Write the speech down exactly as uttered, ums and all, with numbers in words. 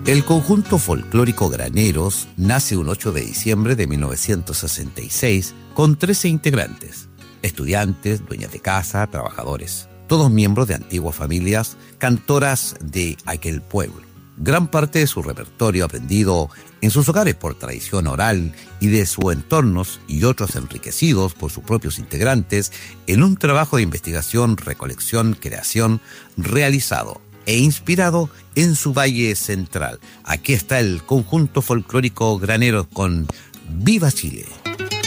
El conjunto folclórico Graneros nace un ocho de diciembre de mil novecientos sesenta y seis con trece integrantes, estudiantes, dueñas de casa, trabajadores, todos miembros de antiguas familias cantoras de aquel pueblo. Gran parte de su repertorio aprendido en sus hogares por tradición oral y de sus entornos y otros enriquecidos por sus propios integrantes en un trabajo de investigación, recolección, creación realizado e inspirado en su Valle Central. Aquí está el conjunto folclórico Graneros con Viva Chile.